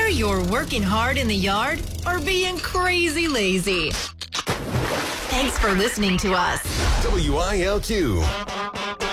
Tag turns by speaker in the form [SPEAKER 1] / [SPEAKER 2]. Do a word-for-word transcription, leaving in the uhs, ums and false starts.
[SPEAKER 1] you're working hard in the yard or being crazy lazy. Thanks for listening to us.
[SPEAKER 2] W I L Q.